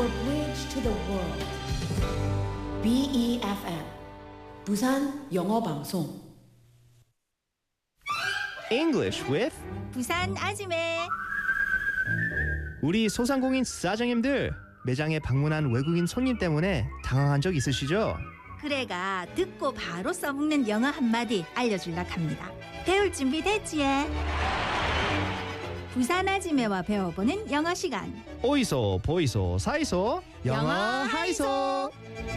Your bridge to the world. BEFM 부산 영어 방송. English with 부산 아지매. 우리 소상공인 사장님들 매장에 방문한 외국인 손님 때문에 당황한 적 있으시죠? 그래가 듣고 바로 써먹는 영어 한마디 알려줄라 합니다. 배울 준비 됐지? 부산 아지매와 배워보는 영어 시간. 오이소 보이소 사이소 영어 하이소.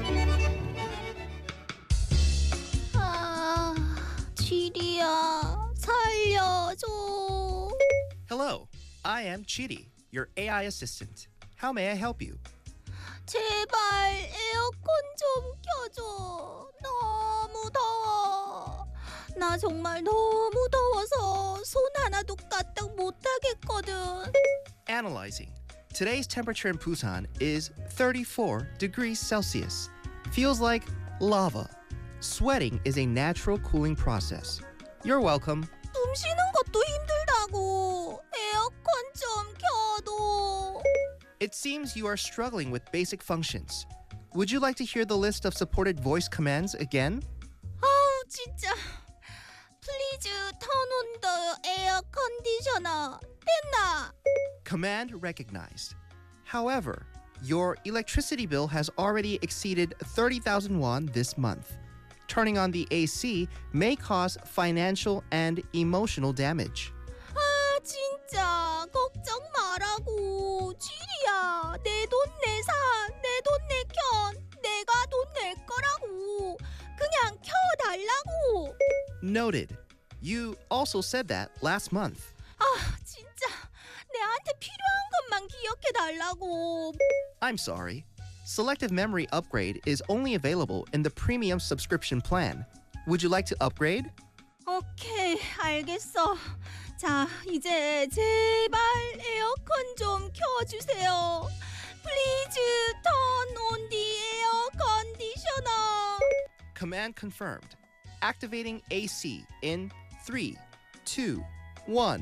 아, 지리야 살려줘. Hello, I am Chidi, your AI assistant. How may I help you? 제발 에어컨 좀 켜줘. 너무 더워. 나 정말 너무 더워서 손 하나도 까딱 못하겠거든. Analyzing. Today's temperature in Busan is 34 degrees Celsius. Feels like lava. Sweating is a natural cooling process. You're welcome. 숨 쉬는 것도 힘들다고. 에어컨 좀 켜둬. It seems you are struggling with basic functions. Would you like to hear the list of supported voice commands again? 아우 진짜. Please turn on the air conditioner. 됐나? Command recognized. However, your electricity bill has already exceeded 30,000 won this month. Turning on the AC may cause financial and emotional damage. 아 진짜 걱정 말라고. 지리야 내 돈 내산 내 돈 내켠 내가 돈 낼 거라고. 그냥 켜달라고. Noted. You also said that last month. 아 진짜 내한테 필요한 것만 기억해 달라고. I'm sorry. Selective memory upgrade is only available in the premium subscription plan. Would you like to upgrade? 오케이 알겠어. 자 이제 제발 에어컨 좀 켜주세요. Please turn on the air conditioner. Command confirmed. Activating AC in 3, 2, 1.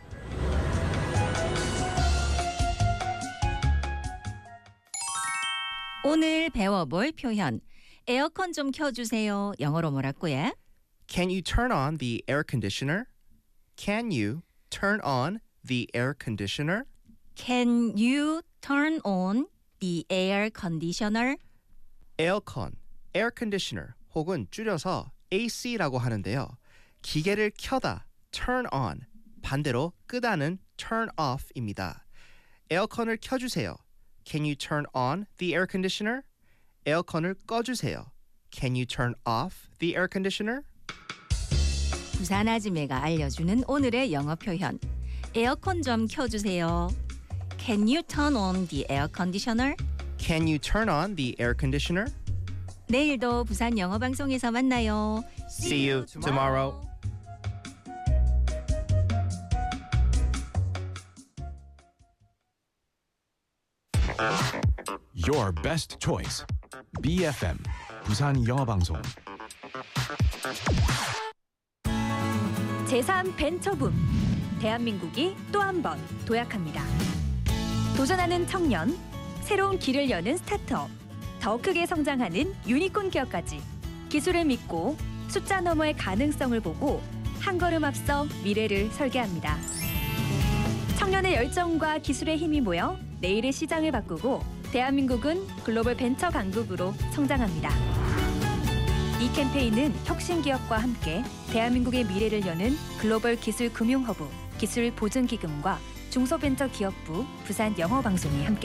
오늘 배워볼 표현. 에어컨 좀 켜주세요. 영어로 뭐라고요? Can you turn on the air conditioner? Can you turn on the air conditioner? Can you turn on the air conditioner? 에어컨, air conditioner 혹은 줄여서 AC라고 하는데요. 기계를 켜다, turn on, 반대로 끄다는 turn off입니다. 에어컨을 켜주세요. Can you turn on the air conditioner? 에어컨을 꺼주세요. Can you turn off the air conditioner? 부산 아지매가 알려주는 오늘의 영어 표현. 에어컨 좀 켜주세요. Can you turn on the air conditioner? Can you turn on the air conditioner? 내일도 부산 영어 방송에서 만나요. See you tomorrow. Your best choice. BFM 부산 영어 방송. 제3 벤처붐. 대한민국이 또 한 번 도약합니다. 도전하는 청년, 새로운 길을 여는 스타트업, 더 크게 성장하는 유니콘 기업까지 기술을 믿고 숫자 너머의 가능성을 보고 한 걸음 앞서 미래를 설계합니다. 청년의 열정과 기술의 힘이 모여 내일의 시장을 바꾸고 대한민국은 글로벌 벤처 강국으로 성장합니다. 이 캠페인은 혁신기업과 함께 대한민국의 미래를 여는 글로벌 기술 금융 허브, 기술 보증기금과 중소벤처기업부 부산 영어방송이 함께